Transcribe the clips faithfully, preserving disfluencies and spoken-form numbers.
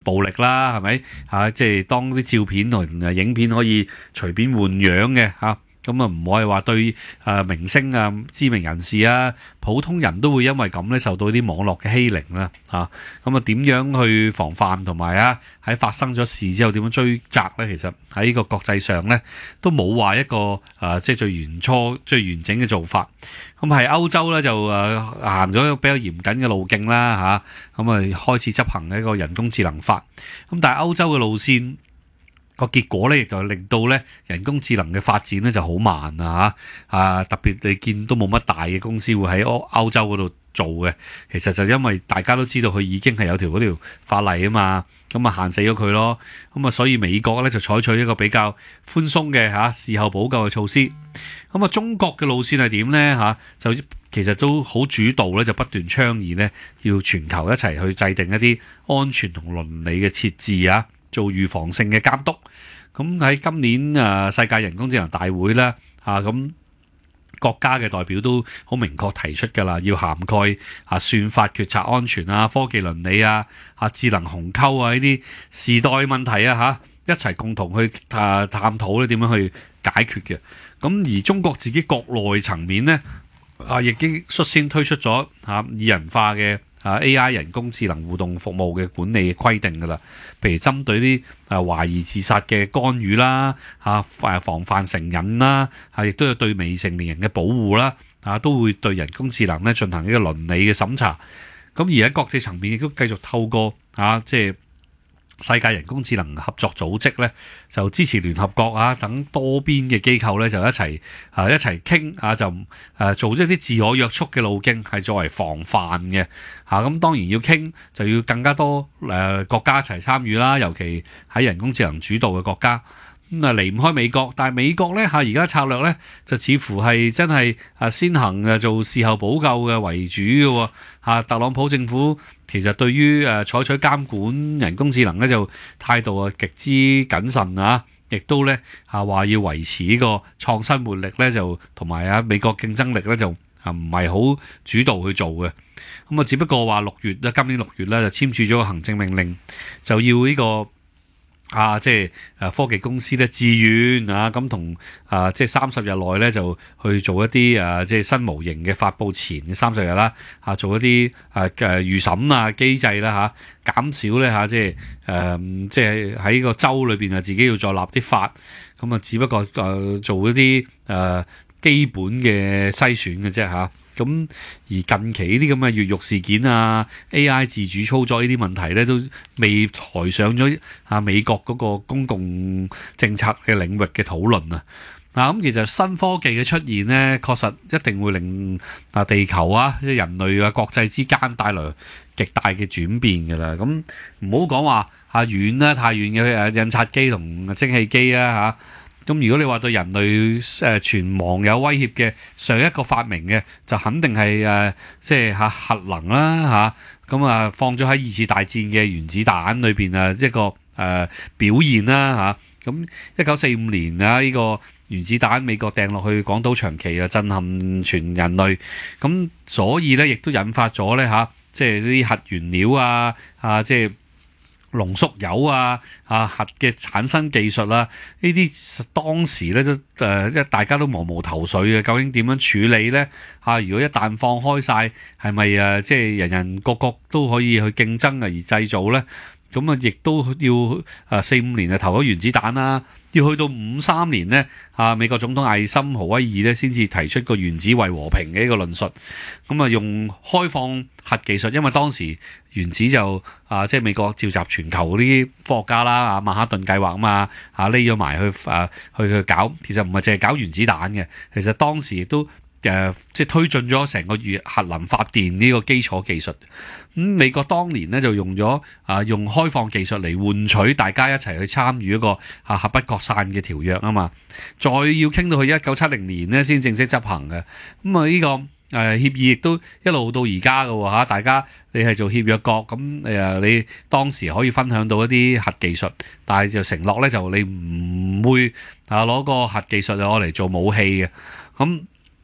暴力啦，係咪嚇？即係當啲照片同影片可以隨便換樣嘅嚇。咁啊，唔可以話對誒明星啊、知名人士啊、普通人都會因為咁咧受到啲網絡嘅欺凌啦嚇。咁啊，點樣去防範同埋啊喺發生咗事之後點樣追責咧？其實喺呢個國際上咧都冇話一個誒、呃、即係最原初、最完整嘅做法。咁係歐洲咧就誒行咗比較嚴謹嘅路徑啦嚇。咁啊開始執行一個人工智能法。咁但係歐洲嘅路線，個結果咧，亦就令到咧人工智能嘅發展咧就好慢啊嚇啊！特別你見都冇乜大嘅公司會喺歐歐洲嗰度做嘅，其實就因為大家都知道佢已經係有條嗰條法例啊嘛，咁啊限死咗佢咯。咁啊，所以美國咧就採取一個比較寬鬆嘅嚇事後補救嘅措施。咁啊，中國嘅路線係點咧嚇？就其實都好主導咧，就不斷倡議咧要全球一齊去制定一啲安全同倫理嘅設置啊。做預防性嘅監督，咁喺今年誒世界人工智能大會咧，啊咁國家嘅代表都好明確提出㗎啦，要涵蓋啊算法決策安全啊、科技倫理啊、啊智能鴻溝啊呢啲時代問題啊嚇，一齊共同去啊探討咧點樣去解決嘅。咁而中國自己國內層面咧，啊亦經率先推出咗嚇擬人化嘅啊 A I 人工智能互動服務嘅管理規定㗎啦，譬如針對啲啊懷疑自殺嘅干預啦，嚇誒防範成癮啦，嚇亦都有對未成年人嘅保護啦，嚇都會對人工智能咧進行一個倫理嘅審查。咁而喺國際層面亦都繼續透過嚇即係世界人工智能合作組織咧，就支持聯合國啊等多邊嘅機構咧，就一齊啊一齊傾啊，就誒做一啲自我約束嘅路徑，係作為防範嘅嚇。咁當然要傾，就要更加多誒國家一齊參與啦，尤其喺人工智能主導嘅國家。咁啊離唔開美國，但係美國咧嚇而家策略咧就似乎係真係啊先行嘅做事後補救嘅為主嘅喎嚇。特朗普政府其實對於誒採取監管人工智能咧就態度啊極之謹慎啊，亦都咧嚇話要維持呢個創新活力咧就同埋啊美國競爭力咧就啊唔係好主導去做嘅。咁啊只不過話六月咧今年六月咧就簽署咗個行政命令，就要呢個。啊，即係誒科技公司咧自願啊，咁同啊即係三十日內咧就去做一啲誒即係新模型嘅發布前嘅三十日啦，啊做一啲誒誒預審啊機制啦嚇，減少咧嚇即係誒即係喺個州裏邊啊自己要再立啲法，咁啊只不過誒做一啲誒基本嘅篩選嘅啫嚇。咁而近期呢啲咁嘅越獄事件啊、A I 自主操作呢啲問題咧，都未抬上咗啊美國嗰個公共政策嘅領域嘅討論啊。嗱咁其實新科技嘅出現咧，確實一定會令啊地球啊即係人類啊國際之間帶來極大嘅轉變㗎啦。咁唔好講話啊遠啦，太遠嘅誒印刷機同蒸汽機啊嚇。咁如果你話對人類誒存亡有威脅嘅上一個發明嘅，就肯定係誒即係嚇核能啦嚇，咁啊放咗喺二次大戰嘅原子彈裏邊啊一個誒、呃、表現啦嚇。咁一九四五年啊呢、這個原子彈美國掟落去廣島長崎啊震撼全人類，咁所以咧亦都引發咗咧嚇，即係啲核原料啊啊即係。濃縮鈾啊、啊核嘅產生技術啊，呢啲當時咧都誒，即係大家都茫無頭緒嘅，究竟點樣處理咧？嚇，如果一旦放開晒，係咪誒，即係人人個個都可以去競爭啊而製造咧？咁啊，亦都要誒四五年就投咗原子彈啦，要去到五三年咧，啊美國總統艾森豪威爾咧先至提出個原子為和平嘅一個論述，咁啊用開放核技術，因為當時原子就啊即係美國召集全球嗰啲科學家啦，啊曼哈頓計劃啊嘛，啊匿咗埋去啊去去搞，其實唔係淨係搞原子彈嘅，其實當時亦都。誒、呃，即係推進咗成個月核能發電呢個基礎技術。咁、嗯、美國當年咧就用咗啊，用開放技術嚟換取大家一齊去參與一個啊核不擴散嘅條約啊嘛。再要傾到去一九七零年咧先正式執行嘅。咁啊呢個誒、呃、協議亦都一路到而家嘅喎嚇，大家你係做協約國，咁誒你當時可以分享到一啲核技術，但係就承諾咧就你唔會啊攞個核技術攞嚟做武器嘅。咁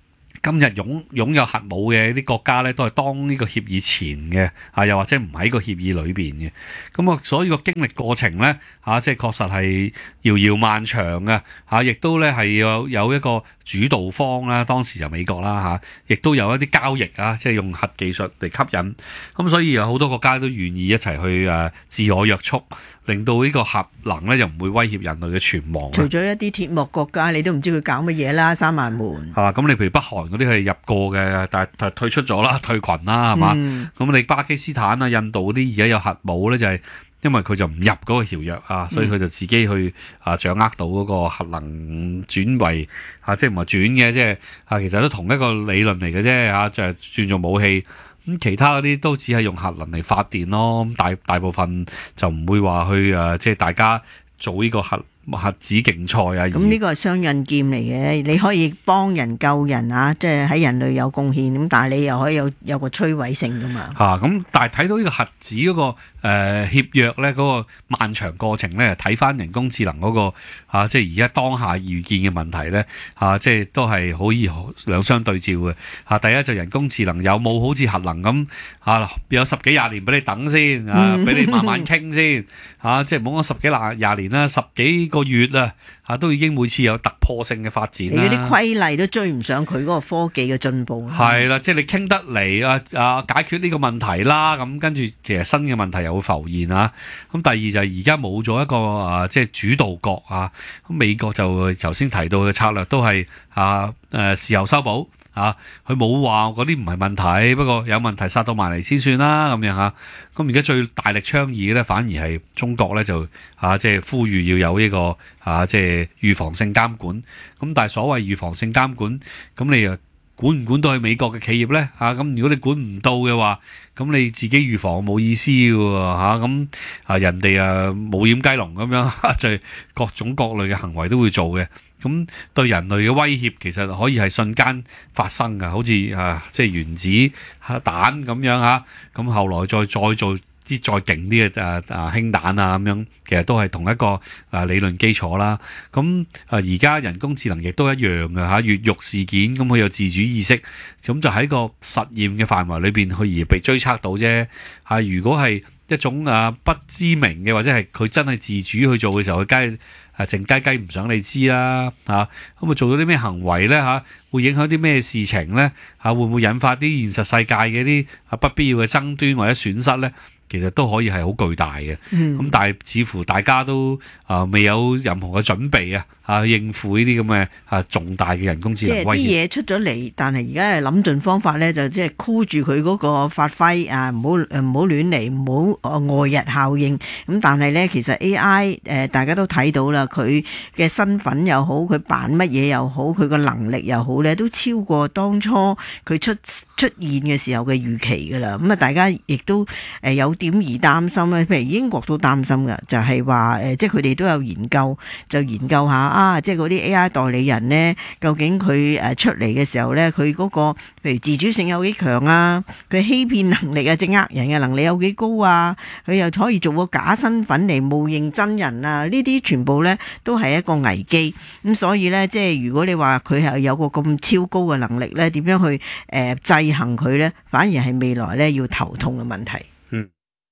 今日擁擁有核武嘅啲國家咧，都係當呢個協議前嘅，啊又或者唔喺個協議裏邊嘅，咁啊，所以個經歷過程咧，嚇即係確實係遙遙漫長嘅，嚇亦都咧係有有一個主導方啦，當時就美國啦嚇，亦都有一啲交易啊，即係用核技術嚟吸引，咁所以有好多國家都願意一齊去誒自我約束，令到呢個核能咧就唔會威脅人類嘅存亡。 除咗一啲鐵幕國家，你都唔知佢搞乜嘢啦，三萬門。 係嘛？咁你譬如北韓嗰啲係入過嘅，但係退出咗啦，退群啦，係嘛？咁、嗯、你巴基斯坦啊、印度嗰啲而家有核武咧，就係、是、因為佢就唔入嗰個條約啊，所以佢就自己去啊掌握到嗰個核能轉為啊，即係唔係轉嘅，即係啊，其實都同一個理論嚟嘅啫嚇，就係、是、轉做武器。咁其他嗰啲都只係用核能嚟發電咯，大大部分就唔會話去誒，即係大家做呢個核核子競賽啊。 咁呢個係雙刃劍嚟嘅，你可以幫人救人啊，即係喺人類有貢獻，咁但係你又可以有有個摧毀性噶嘛。嚇、啊，咁但係睇到呢個核子嗰、嗰個誒、呃、協約咧，嗰、嗰個漫長過程咧，睇翻人工智能嗰、嗰個、啊、即係而家當下遇見嘅問題咧，嚇、啊，即係都係可以兩相對照嘅。嚇、啊，第一就人工智能有冇好似核能咁嚇、啊，有十幾廿年俾你等先啊，俾你慢慢傾先嚇、啊，即係唔好講十幾廿廿年啦，十幾個月啊，嚇都已經每次有突破性嘅發展啦。 你嗰啲規例都追唔上佢嗰個科技嘅進步。 係啦，即係你傾得嚟啊啊，解決呢個問題啦，咁跟住其實新嘅問題又會浮現啊。咁第二就係而家冇咗一個啊，即係主導國啊。咁美國就頭先提到嘅策略都係啊誒事後修補啊，佢冇話嗰啲唔係問題，不過有問題殺到埋嚟先算啦咁樣嚇。咁而家最大力倡議嘅咧，反而係中國咧就啊，即係呼籲要有呢個啊，即係預防性監管。咁但係所謂預防性監管，咁你又管唔管到去美國嘅企業咧？嚇、啊、咁如果你管唔到嘅話，咁你自己預防冇意思嘅喎嚇。咁啊人哋啊冇掩雞籠咁樣，就係、各種各類嘅行為都會做嘅。咁對人類嘅威脅其實可以係瞬間發生嘅，好似啊即係原子彈咁樣嚇。咁、啊、後來再再做啲再勁啲嘅誒誒氫彈啊咁樣，其實都係同一個誒理論基礎啦。咁誒而家人工智能亦都一樣嘅嚇，越獄事件咁佢有自主意識，咁就喺個實驗嘅範圍裏邊去而被追測到啫。係、啊、如果係一種啊不知名嘅，或者係佢真係自主去做嘅時候，佢梗係誒靜雞雞唔想你知啦嚇。咁啊做咗啲咩行為咧嚇？會影響啲咩事情咧嚇？會唔會引發啲現實世界嘅啲啊不必要嘅爭端或者損失咧？其實都可以係好巨大嘅，咁、嗯、但係似乎大家都啊、呃、未有任何嘅準備啊，啊應付呢啲咁嘅啊重大嘅人工智能威脅。即係啲嘢出咗嚟，但係而家係諗盡方法咧，就即係箍住佢嗰個發揮啊，唔好誒唔好亂嚟，唔好外日效應。咁但係咧，其實 A I 誒、呃、大家都睇到啦，佢嘅身份又好，佢扮乜嘢又好，佢個能力又好咧，都超過當初佢出出現嘅時候嘅預期㗎啦。咁啊，大家亦都誒有點而擔心咧，譬如英國都擔心㗎，就係話誒，即係佢哋都有研究，就研究下啊，即係嗰啲 A I 代理人呢，究竟佢誒出嚟嘅時候呢，佢嗰個譬如自主性有幾強啊，佢欺騙能力啊，即係呃人嘅能力有幾高啊，佢又可以做個假身份嚟冒認真人啊，呢啲全部呢都係一個危機。咁所以呢，即係如果你話佢係有個咁超高嘅能力呢，點樣去誒、呃、制衡佢呢？反而係未來呢要頭痛嘅問題。嗯。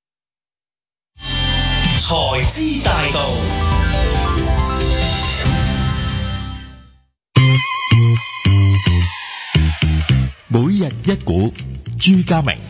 財資大道， 每日一股，朱家明。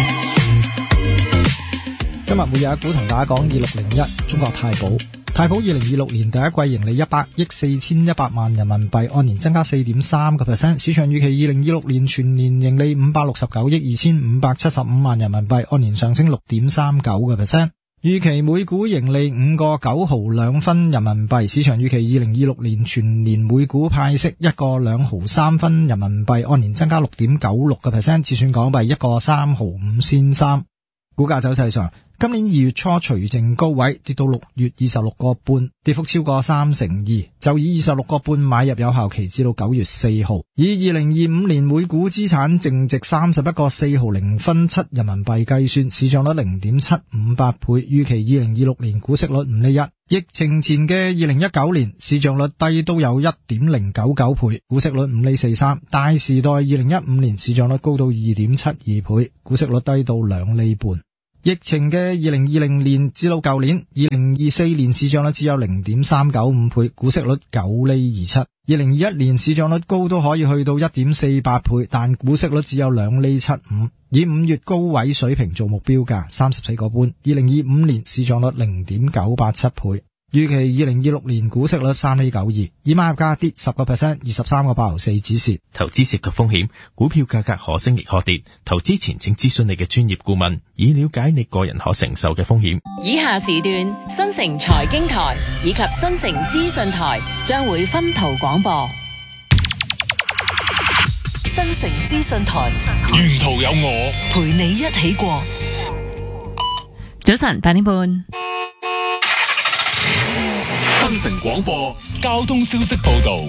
今日每日一股同大家講二六零一中國太保。太保二零二六年第一季盈利一百億四千一百萬人民幣，按年增加四點三個 percent。市場預期二零二六年全年盈利五百六十九億二千五百七十五萬人民幣，按年上升六點三九個 percent。預期每股盈利五個九毫兩分人民幣，市場預期二零二六年全年每股派息一個兩毫三分人民幣，按年增加六點九六個 percent，折算港幣一個三毫五仙三。股價走勢上， 今年二月初除淨高位，跌到六月二十六個半，跌幅超過三成二，就以二十六個半買入有效期至到九月四號。以二零二五年每股資產淨值三十一個四毫零分七人民幣計算，市賬率零點七五八倍，預期二零二六年股息率五厘一。疫情前嘅二零一九年市賬率低都有一點零九九倍，股息率五厘四三。大時代二零一五年市賬率高到二點七二倍，股息率低到兩厘半。疫情嘅二零二零年至到舊年，二零二四年市賬率只有零點三九五倍，股息率九厘二七。二零二一年市賬率高都可以去到一點四八倍，但股息率只有兩厘七五。以五月高位水平做目標價三十四個半。二零二五年市賬率零點九八七倍，預期二零二六年股息率三厘九二。以買入價跌十個 percent， 二十三個八毫四止蝕。 投資涉及風險，股票價格可升亦可跌，投資前請諮詢你嘅專業顧問，以了解你個人可承受嘅風險。 以下時段新城財經台以及新城資訊台將會分途廣播。 新城資訊台， 沿途有我陪你一起過。 早晨八點半， 新城廣播交通消息報道。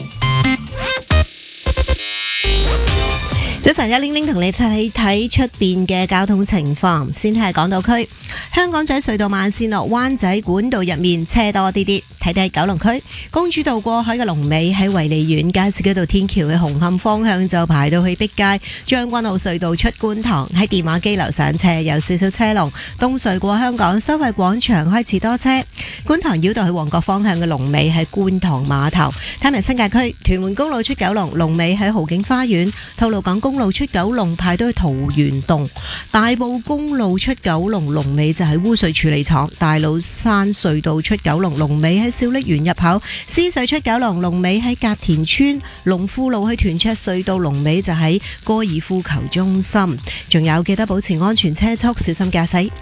早晨，一玲玲同你睇睇出邊嘅交通情況。先係港島區香港仔隧道慢線落灣仔管道入面車多啲啲。睇睇九龍區公主道過海嘅龍尾喺維利苑，加士居道天橋嘅紅磡方向就排到去碧街。將軍澳隧道出觀塘喺電話機樓上斜有少少車龍。東隧過香港收費廣場開始多車。觀塘繞道去旺角方向嘅龍尾喺觀塘碼頭。睇埋新界區屯門公路出九龍龍尾喺豪景花園。吐露港公路出九龍排到去桃園洞。大埔公路出九龍龍尾就喺污水處理廠。大老山隧道出九龍龍尾喺小瀝源入口。獅隧出九龍龍尾喺隔田村。龍富路去屯赤隧道龍尾就喺高爾夫球中心。仲有記得保持安全車速，小心駕駛。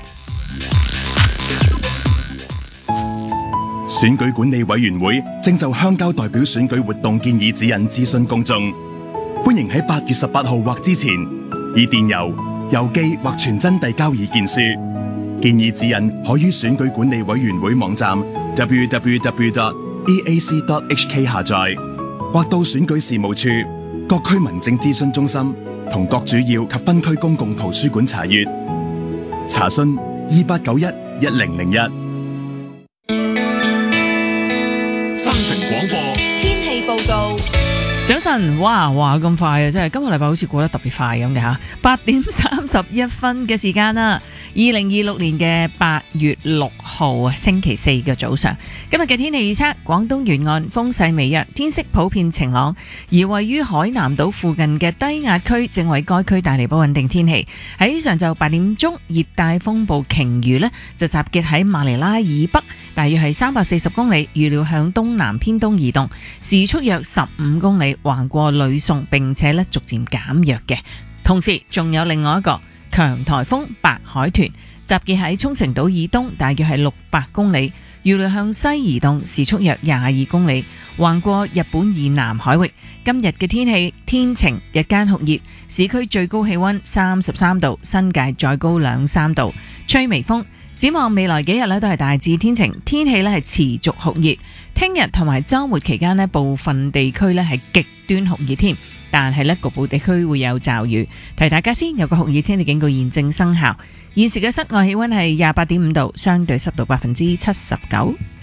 選舉管理委員會正就鄉郊代表選舉活動建議指引諮詢公眾，歡迎喺八月十八號或之前以電郵、郵寄或傳真遞交意見書。建議指引可於選舉管理委員會網站 double-u double-u double-u dot e a c dot h k 下載，或到選舉事務處、各區民政諮詢中心同各主要及分區公共圖書館查閱。查詢二八九一一零零一。 新城廣播天氣報告。 早晨，哇哇咁快啊！真係今個禮拜好似過得特別快咁嘅吓，八點三十一分嘅時間啦。二零二六年嘅八月六號啊，星期四嘅早上。今日嘅天氣預測：廣東沿岸風勢微弱，天色普遍晴朗。而位於海南島附近嘅低壓區正為該區帶嚟不穩定天氣。喺上晝八點鐘，熱帶風暴鯨魚呢就集結喺馬尼拉以北，大約係三百四十公里，預料向東南偏東移動，時速約十五公里。橫過呂宋，並且咧逐漸減弱嘅。同時仲有另外一個強颱風白海豚，集結喺沖繩島以東，大約係六百公里，預料向西移動，時速約廿二公里，橫過日本以南海域。今日嘅天氣天晴，日間酷熱，市區最高氣溫三十三度，新界再高兩三度，吹微風。展望未來幾日咧都係大致天晴，天氣咧係持續酷熱。聽日同埋週末期間咧，部分地區咧係極端酷熱添，但係咧局部地區會有驟雨。提大家先，有個酷熱天氣警告現正生效。現時嘅室外氣溫係廿八點五度，相對濕度百分之七十九。